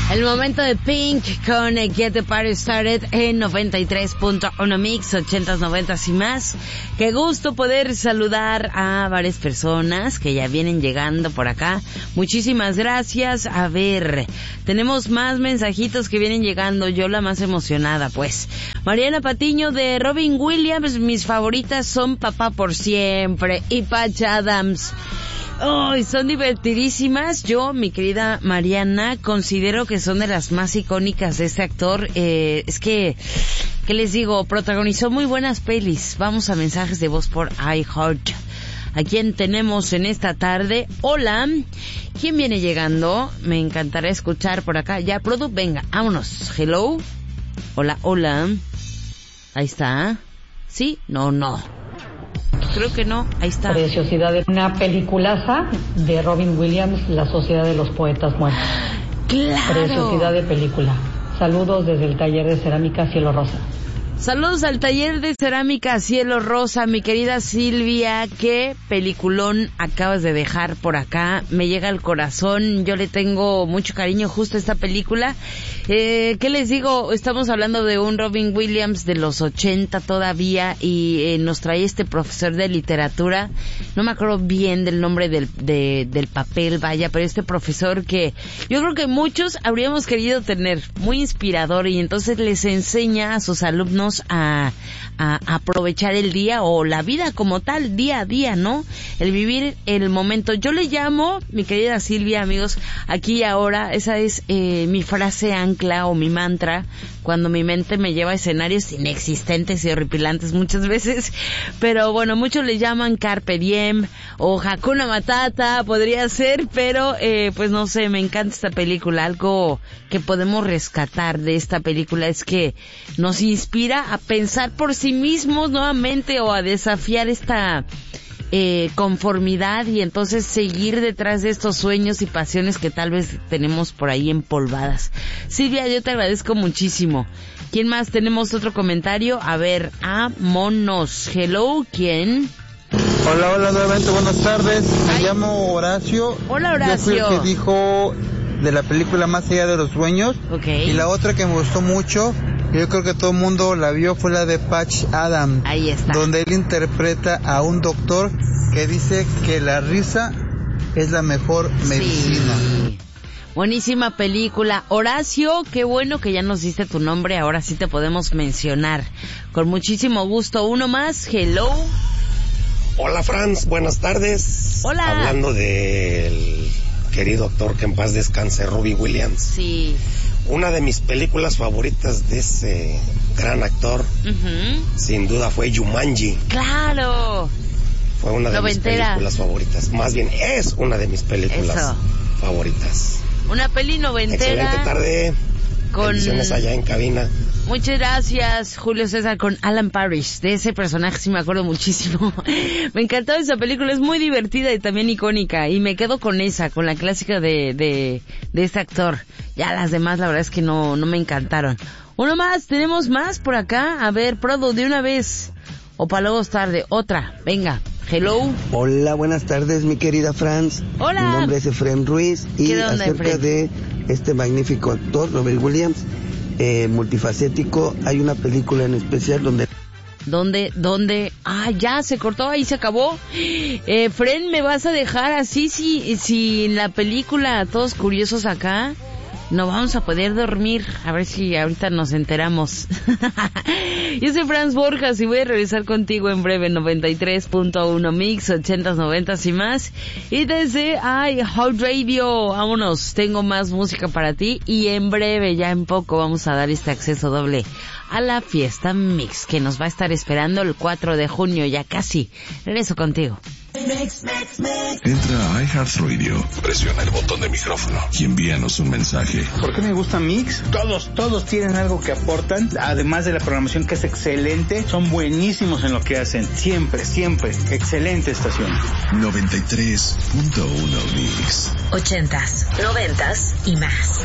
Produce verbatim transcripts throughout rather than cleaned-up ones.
El momento de Pink con Get the Party Started en noventa y tres punto uno Mix, ochentas, noventas y más. Qué gusto poder saludar a varias personas que ya vienen llegando por acá. Muchísimas gracias. A ver, tenemos más mensajitos que vienen llegando. Yo la más emocionada, pues. Mariana Patiño de Robin Williams. Mis favoritas son Papá por Siempre y Patch Adams. Oh, son divertidísimas. Yo, mi querida Mariana, considero que son de las más icónicas de este actor. Eh, es que, ¿qué les digo? Protagonizó muy buenas pelis. Vamos a mensajes de voz por iHeart. ¿A quién tenemos en esta tarde? Hola. ¿Quién viene llegando? Me encantará escuchar por acá. Ya, Produ, venga, vámonos. Hello. Hola, hola. Ahí está. ¿Sí? No, no. Creo que no, ahí está. Preciosidad de una peliculaza de Robin Williams, La Sociedad de los Poetas Muertos. ¡Claro! Preciosidad de película. Saludos desde el taller de cerámica Cielo Rosa. Saludos al taller de cerámica Cielo Rosa, mi querida Silvia. Qué peliculón acabas de dejar por acá. Me llega al corazón. Yo le tengo mucho cariño justo a esta película. Eh, ¿Qué les digo? Estamos hablando de un Robin Williams de los ochenta todavía y eh, nos trae este profesor de literatura. No me acuerdo bien del nombre del, de, del papel, vaya, pero este profesor que yo creo que muchos habríamos querido tener. Muy inspirador, y entonces les enseña a sus alumnos A, a, a aprovechar el día o la vida como tal, día a día, ¿no? El vivir el momento. Yo le llamo, mi querida Silvia, amigos, aquí y ahora, esa es eh, mi frase ancla o mi mantra cuando mi mente me lleva a escenarios inexistentes y horripilantes muchas veces, pero bueno, muchos le llaman Carpe Diem o Hakuna Matata, podría ser, pero eh, pues no sé, me encanta esta película. Algo que podemos rescatar de esta película es que nos inspira a pensar por sí mismos nuevamente o a desafiar esta eh, conformidad y entonces seguir detrás de estos sueños y pasiones que tal vez tenemos por ahí empolvadas. Silvia, yo te agradezco muchísimo. ¿Quién más? Tenemos otro comentario. A ver, vámonos. Hello, ¿quién? Hola, hola, nuevamente, buenas tardes. Me Ay. llamo Horacio. Hola, Horacio. Yo fui el que dijo de la película Más allá de los sueños. Okay. Y la otra que me gustó mucho, yo creo que todo el mundo la vio, fue la de Patch Adams. Ahí está. Donde él interpreta a un doctor que dice que la risa es la mejor medicina. Sí. Buenísima película. Horacio, qué bueno que ya nos diste tu nombre, ahora sí te podemos mencionar. Con muchísimo gusto. Uno más, hello. Hola, Franz, buenas tardes. Hola. Hablando del querido actor que en paz descanse, Robin Williams. Sí. Una de mis películas favoritas de ese gran actor, uh-huh. sin duda fue Jumanji. ¡Claro! Fue una de noventera. mis películas favoritas. Más bien, es una de mis películas Eso. favoritas. Una peli noventera. Excelente tarde. Con... Bendiciones allá en cabina. Muchas gracias, Julio César, con Alan Parrish. De ese personaje sí me acuerdo muchísimo. Me encantó esa película, es muy divertida y también icónica. Y me quedo con esa, con la clásica de, de, de este actor. Ya las demás, la verdad es que no, no me encantaron. Uno más, tenemos más por acá. A ver, Prodo, de una vez. O para luego es tarde. Otra, venga. Hello. Hola, buenas tardes, mi querida Franz. Hola. Mi nombre es Efraín Ruiz. Y onda, acerca Efraín? de este magnífico actor, Robert Williams, eh, multifacético, hay una película en especial donde... ¿Dónde? ¿Dónde? Ah, ya, se cortó, ahí se acabó. Eh, Fren, ¿me vas a dejar así si, si en la película, todos curiosos acá? No vamos a poder dormir. A ver si ahorita nos enteramos. Yo soy Franz Borjas y voy a regresar contigo en breve. Noventa y tres punto uno Mix, ochentas, noventas y más. Y desde iHeart Radio, vámonos, tengo más música para ti. Y en breve, ya en poco, vamos a dar este acceso doble a la fiesta Mix, que nos va a estar esperando el cuatro de junio, ya casi. Regreso contigo. Mix, mix, mix. Entra a iHeartRadio, presiona el botón de micrófono y envíanos un mensaje. ¿Por qué me gusta Mix? Todos, todos tienen algo que aportan, además de la programación que es excelente, son buenísimos en lo que hacen, siempre, siempre, excelente estación. noventa y tres punto uno Mix. Ochentas, noventas y más.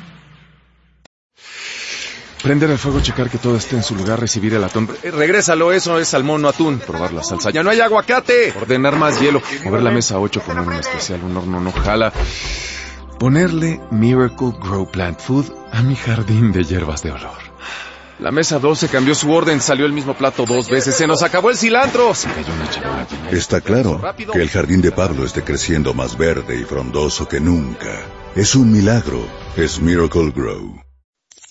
Prender el fuego, checar que todo esté en su lugar, recibir el atún. Eh, regrésalo, eso es salmón, no atún. Probar la salsa, ya no hay aguacate. Ordenar más hielo. Mover la mesa ocho, poner un especial, un horno no jala. ponerle Miracle Grow Plant Food a mi jardín de hierbas de olor. La mesa doce cambió su orden, salió el mismo plato dos veces, se nos acabó el cilantro. Se cayó una charola. Está claro que el jardín de Pablo esté creciendo más verde y frondoso que nunca. Es un milagro, es Miracle Grow.